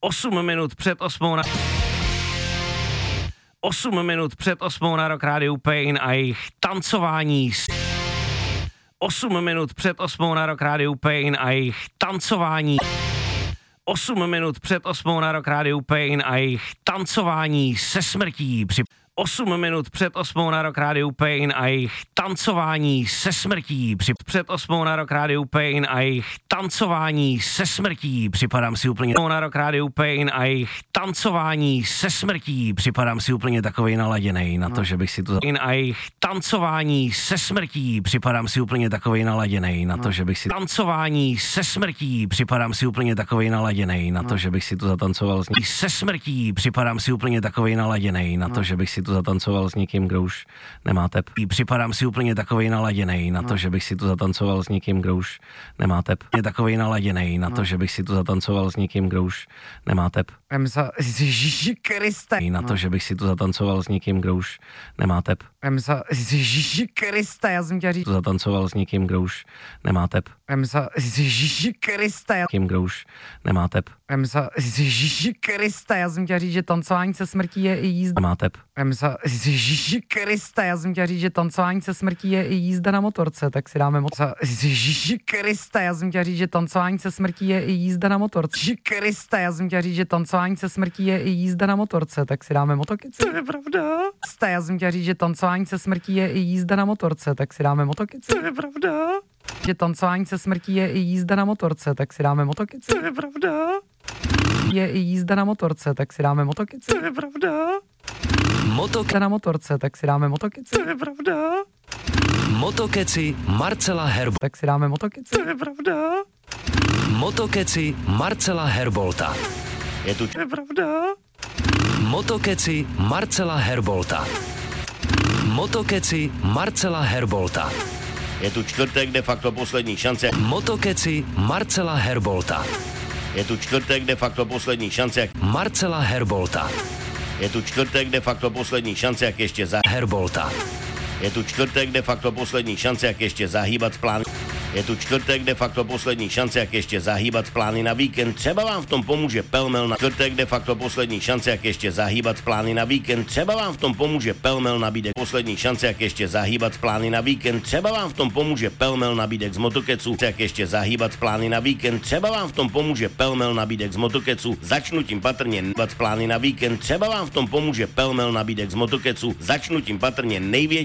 8 minut před 8 na... 8 minut před 8 na Rock Radio Pain a jejich tancování. 8 minut před 8 na Rock Radio Pain a jejich tancování. 8 minut před 8 na Rock Radio Pain a jejich tancování se smrtí. 8 minut před 8 na Rock Radio Pain a jejich tancování se smrtí. Před 8 na Rock Radio Pain a jejich tancování se smrtí. Připadám si úplně na Rock Radio Pain a jejich tancování se smrtí. Připadám si úplně takovej naladěnej na to, že bych si to... A jejich tancování se smrtí. Připadám si úplně takovej naladěnej na to, že bych si... Tancování se smrtí. Připadám si úplně takovej naladěnej na to, že bych si to zatancoval se smrtí. Připadám si úplně takovej naladěnej na to, že bych si to zatancoval s někým, kdo už nemá tep. Připadám si úplně takovej naladěnej na to, že bych si to zatancoval s někým, kdo už nemá tep. Je takovej naladěnej na to, že bych si to zatancoval s někým, kdo už nemá tep. Ježíši Kriste. Na to, že bych si to zatancoval s někým, kdo už nemá tep. Ježíši Kriste, já jsem chtěl říct. To zatancoval s někým, kdo už nemá tep. Ježíši Kriste. Kým, kdo už nemá tep. Ježíši Kriste, já jsem chtěl říct, že tancování se smrtí je i jízda. Nemá tep. Ježíši Kriste, já jsem chtěl říct, že tancování se smrtí je i jízda na motorce, tak si dáme Ježíši Kriste, já jsem chtěl říct, že tancování se smrtí je i jízda na motorce. Ježíši Kriste, já jsem chtěl říct, že tancování se smrtí je i jízda na motorce, tak si dáme motokyci. To je pravda. Já jsem chtěl říct, že tancování se smrtí je i jízda na motorce, tak si dáme motokyci. To je pravda. Že tancování se smrtí je i jízda na motorce, tak si dáme motokyci. To je pravda. Je i jízda na motorce, tak si dáme motokyci. To je pravda. Motokyci na motorce, tak si dáme motokyci. To je pravda. Motokeci Marcela Herbolta. Tak si dáme motokyci. To je pravda. Motokeci Marcela Herbolta. Je pravda. Motokeci Marcela Herbolta. Motokeci Marcela Herbolta. Je tu čtvrtek, de facto poslední šance. Motokeci Marcela Herbolta. Je tu čtvrtek, de facto poslední šance. Marcela Herbolta. Je tu čtvrtek, de facto poslední šance, jak ještě Herbolta. Je tu čtvrtek, de facto poslední šance, jak ještě zahýbat plány. Je tu čtvrtek, de facto poslední šance, jak ještě zahýbat plány na víkend. Třeba vám v tom pomůže pelmel na čtvrtek, de facto poslední šance, jak ještě zahýbat plány na víkend. Třeba vám v tom pomůže pelmel nabídek. Poslední šance, jak ještě zahýbat plány na víkend. Třeba vám v tom pomůže pelmel nabídek z Motokecu, jak ještě zahýbat plány na víkend. Třeba vám v tom pomůže pelmel nabídek z Motokecu. Začnu tím patrně nabídat plány na víkend. Třeba vám v tom pomůže pelmel nabídek z Motokecu. Začnu tím patrně největší